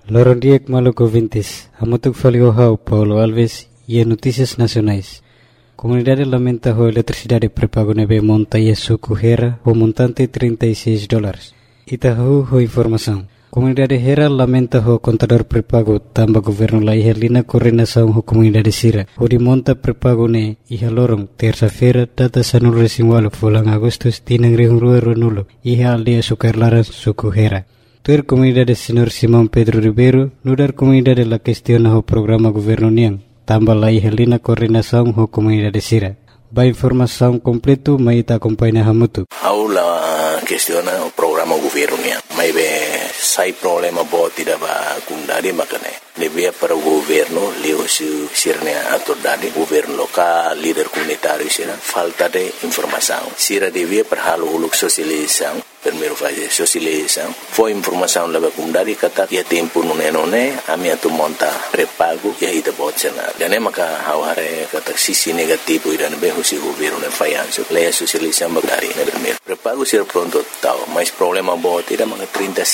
Lorondiek Maluco Vintis, Amutuk Faliohau, Paulo Alves e Notícias Nacionais. Comunidade lamenta a eletricidade prepago nebe monta e suco Hera, o montante $36. Itahu ho informação. Comunidade Hera lamenta o contador prepago tamba governo la ihalina coordenação ho comunidade Sira. O de monta prepago ne iha lorong terça-feira data sanul resinwalo fulang Agustus tinang rihungrua ronulo iha aldea sukarlaran suco Hera. Tuer comunidade Senhor Simão Pedro Ribeiro, nudar comunidade la questiona o programa governo niang, tamba la ihalina coordenação ho comunidade Sira. Ba informação completo maita acompanha hamutu. Aula questiona o programa governo niang. Mai be sai problema bo tidak ba kundari makane. Lebih para o governo leo sirne autoridade governo local líder comunitário sira falta de informação. Sira devia para halo uluk sosialização. Primeiro fazer socialização, foi informação lá comunidade kata ia tempo nune ami atu monta prepago ia ida botsena dan maka haware kata sisi negativo idan be husi governo ne fayanso leia socialização bagari ne primeiro prepago ser pronto tal mas problema bo tidak maka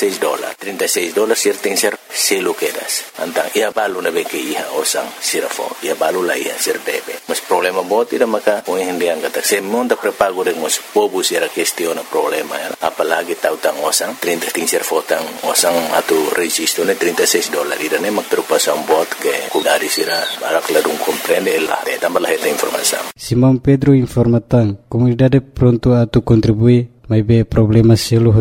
$36 ser tem ser selo quedas antang ia balu ne be ke ia osang sirafo ia balu la ia ser debe mas problema bo tidak maka o hendian kata se monta prepago de mos povo ser questiona problema apalagi tautang osang 30 ser fotang osang atu registro ne $36 irane magtrupasan bot ke kudari sira para clarung comprende la tambah esta informação. Simão Pedro informa tan comunidade pronto atu contribui mas be problema selo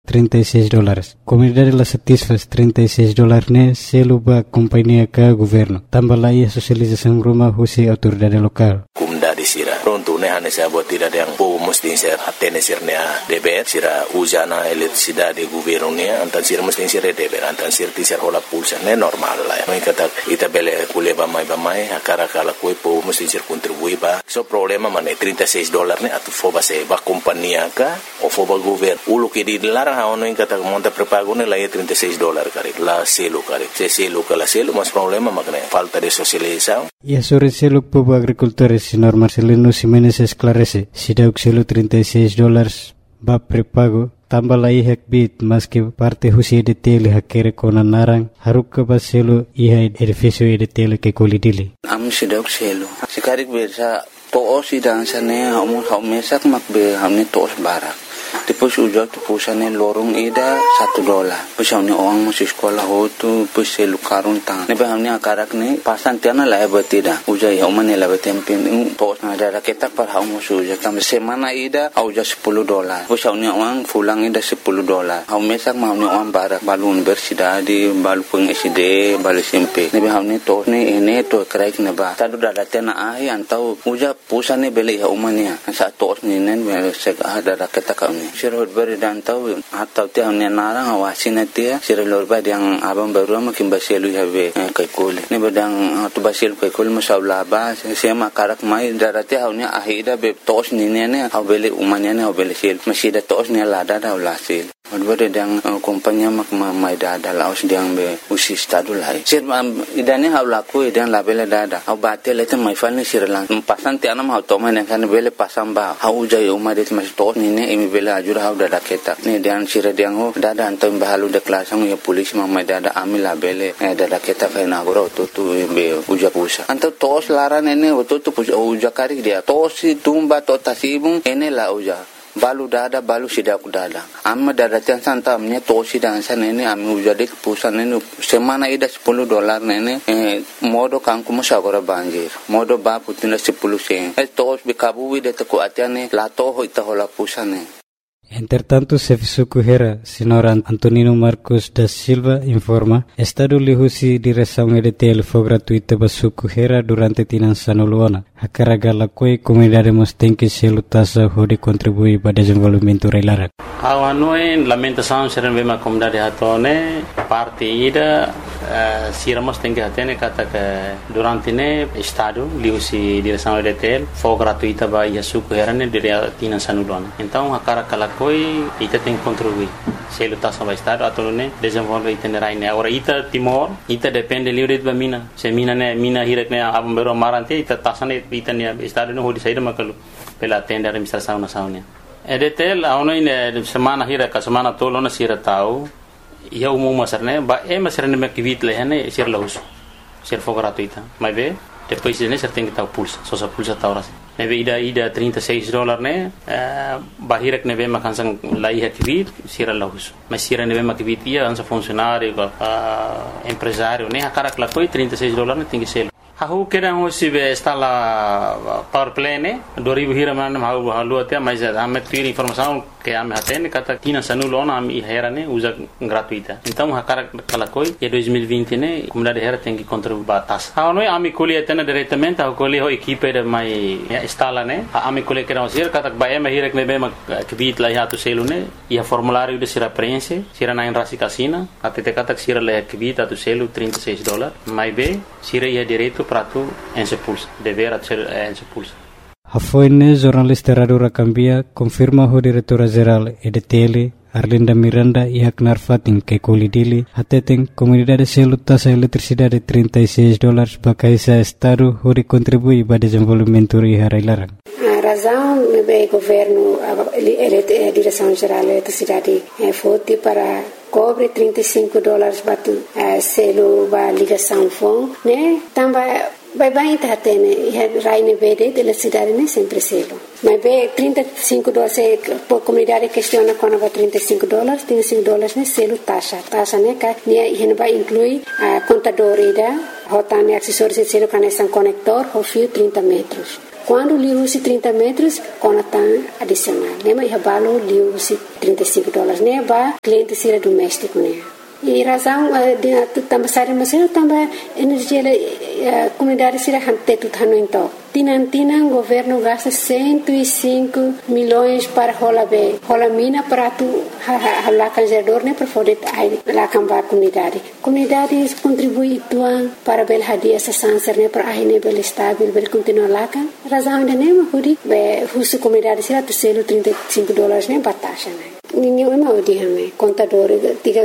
$36. Comunidade la satisfaz $36 ne selo ba companhia ka governo. Tambah la ia socialização rumah husi autoridade local. Comunidade sira pronto ne hane sa bot tidak yang po mesti ser atene sirnya deber sira usana eletricidade governo ne antan sira mesti ser deber antan sir ti ser hola pulsa ne normal la. Mai kata ita bele kuleba mai akara kala koi po mesti ser contribui ba. So problema mane $36 ne atu foba se ba companhia ka o foba governo ulu ke di larang haono yang kata monta prepago ne la $36 kari la selo kari se selo kala selo mas problema makne falta de socialização. E sobre selo povo agricultores senhor Marcelino Ximenes esclarece si dauk selo $36 ba prepago tambah la ihak bit mas que parte husi de tele hakere kona narang haruk ba selo iha edificio de tele ke kolidili am si dauk selo sikarik bersa to si dan sane hamu mesak makbe hamne tos barak Tipos ujak tipusane lorong ida $1. Pusane orang masih sekolah hotu puse lukarun tang. Nebe hamne akarak ne pasan tiana la betida. Ujai homane la betempin tos na ada ketak par hamu suja kam semana ida auja $10. Pusane orang fulang ida $10. Hau mesak hamne orang barak balun bersida di balu peng SD balu SMP. Nebe hamne tos ne ene to kraik neba. Tadu dada tena ahi antau uja pusane beli homane sa tos ne nen sek ada ketak Sirhut beri dan tahu atau tiang ni narang awasin dia sirhut beri yang abang baru makin basilu have kaikuli ni bedang tu basil kaikuli masalah bah saya makarak mai darati hau ni ahida be tos ni ni hau beli umanya ni hau beli sil masih ada tos ni lada dah ulasil Beri yang kompanya mak mai dada laos diang be usi stadu lai sir idane hau laku idang labele dada hau batel itu mai fal ni sirlang pasan tianam hau toman yang kan beli pasang ba hau jai umadet masih tos ni imi beli ajur hau dada ketak ni diang sir diang ho dada antam bahalu de kelasang ya polisi mamai dada amil labele dada ketak kai nagoro tu be uja pusa antam tos laran ene tu uja kari dia tos tumba to tasibung ene la uja balu dada balu sidak dada amma dada tian santa amnya tosi dan san ini ami ujade pusan ini semana ida $10 nene modo kangku musagora banjir modo ba putina 10 sen tos bikabu wide te ko atiane la to hoita hola pusane. Entretanto, Sefisuku Hera, senhor Antonino Marcos da Silva, informa, Estado lihusi direção EDTL foi gratuita para Suku Hera durante tinan sanuluana. A carga la coi comunidade mostém que selo tasa hode contribui para desenvolvimento reilarak. Awanoi lamentação seren bema comunidade hatone parte ida sira mostém que hatene kata que durante ne Estado lihusi direção EDTL foi gratuita para Suku Hera ne durante tinan sanuluana. Então a carga la coi ita tem contribuir selo tasa para Estado atau ne desenvolve itinerai ne agora ita Timor ita depende livre de mina se mina hirak ne abam bero marante ita tasa ne ita ne Estado ne hodi saída makalu pela tenda administração nacional EDTL aonoi ne semana hira ka semana tolo na sira tau ia umum masarne ba masarne me kivit lehane sir laus sir for gratuita mas be depois ne ser tem que estar pulsa só sa pulsa ta ora neve ida $36 ne bahirek neve makansang lai kivit sir laus mas sir neve makivit ia ansa funcionário empresário ne akara kla foi $36 ne tem que ser Aku kira hosi be instala power plant ne 2000 hira man mau halu até mas ame ter informação que ame hatene kata tina sanulona ame hera ne usa gratuita então hakara kala koi e 2020 ne comunidade hera tem que contribuir batas a noi ame colhe atena diretamente a colhe ho equipe de mai instala ne ame colhe que não ser kata ba ame hira ne be ma kibit la ya tu selu ne ia formulário de sira prense sira na rasi casina até te kata sira le kibit tu selu $36 mai be sira ia direito prato en se pulsa dever a ser en se pulsa Hafoine jornalista Radura Cambia confirma o diretora-geral EDTL Arlinda Miranda e Aknar Fatin que colidili ateteng comunidade selu taxa eletricidade $36 para caisa estado hori contribui para desenvolvimento e harailarang. A razão é o governo a direção geral da eletricidade foi para cobre $35 para selo para ligação phone né também vai tá tendo raine verde de eletricidade né sempre selo mas be $35 por comunidade questiona quando vai $35 né selo taxa né que né vai incluir a contadora da rotane acessórios de selo conexão conector ou fio 30 metros quando lhe use 30 metros conectam adicional né mas valo lhe use $35 né para cliente ser doméstico né e razão de também sair mas também energia comunidade será hante tudo então Tinan governo gasta 105 milhões para rola mina para tu lá canjador né para poder lá cambar comunidade contribui tuan para bel hadia essa sanser né para aí né bel estável bel continuar lá kan razão de né huri be husu comunidade será tu selo $35 né batasha né ninguém não diame contador diga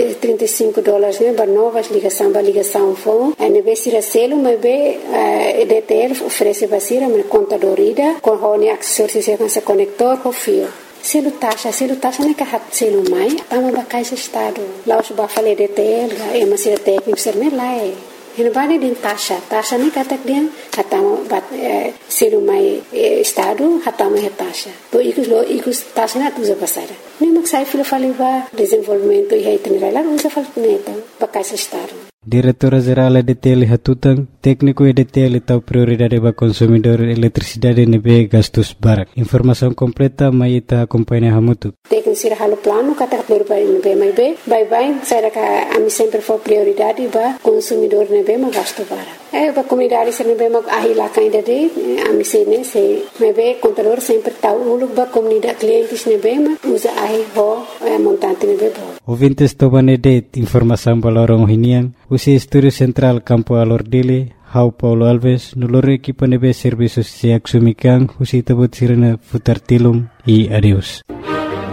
$35 né para novas ligação phone né be será selo mas be EDTL oferece basira mas contador ida com hone acessórios se com conector com fio selo taxa né que hat selo mai tama ba caixa estado lá os ba falei EDTL é mas será técnico ser né lá Ele vai de taxa nem kata dia hatama bat selo mai estado hatama taxa to ikus taxa na tuza pasara nem mak sai filo fali ba desenvolvimento e itinerário lá usa fal neta ba caixa estado Diretora-geral EDTL Hatutang, técnico EDTL tau prioridade para consumidor eletricidade nebe gastos barak. Informação completa mai ita acompanha hamutu. Técnico sira halo plano kata prioridade nebe mai be, bye sai ka ami sempre for prioridade para consumidor nebe ma gasto barak. Ba comunidade sira nebe ma ahi la kainda de ami sene se nebe contador sempre tau uluk ba comunidade clientes nebe ma usa ahi ho montante nebe bo. Ouvintes tobane de informação balorong hinian. Usi Estúdio Central Campo Alordile, Hau Paulo Alves, nulore equipa nebe serviços se axumikan, usi tabut sirena futar tilum e adeus.